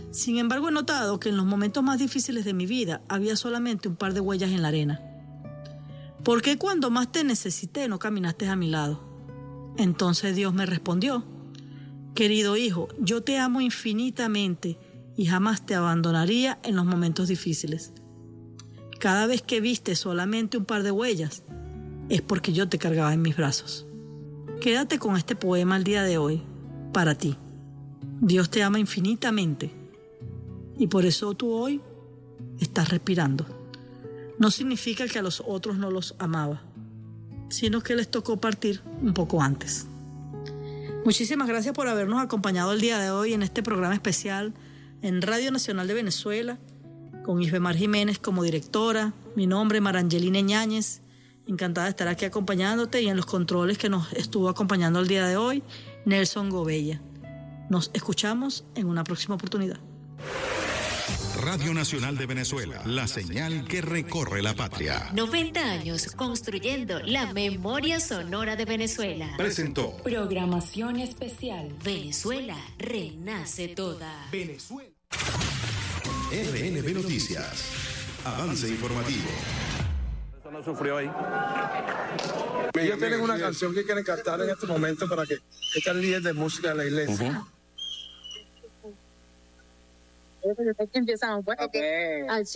Sin embargo, he notado que en los momentos más difíciles de mi vida había solamente un par de huellas en la arena. ¿Por qué cuando más te necesité no caminaste a mi lado? Entonces Dios me respondió: querido hijo, yo te amo infinitamente y jamás te abandonaría en los momentos difíciles. Cada vez que viste solamente un par de huellas, es porque yo te cargaba en mis brazos. Quédate con este poema el día de hoy, para ti. Dios te ama infinitamente y por eso tú hoy estás respirando. No significa que a los otros no los amaba, sino que les tocó partir un poco antes. Muchísimas gracias por habernos acompañado el día de hoy en este programa especial en Radio Nacional de Venezuela, con Isbemar Jiménez como directora. Mi nombre es Marangeline Ñáñez. Encantada de estar aquí acompañándote, y en los controles que nos estuvo acompañando el día de hoy, Nelson Gobella. Nos escuchamos en una próxima oportunidad. Radio Nacional de Venezuela, la señal que recorre la patria. 90 años construyendo la memoria sonora de Venezuela. Presentó Programación especial. Venezuela renace toda. Venezuela. RNB Noticias. Avance informativo. Eso no sufrió ahí. Ellos tienen una canción que quieren cantar en este momento para que este líder de música de la iglesia. Empezamos, pues. Okay.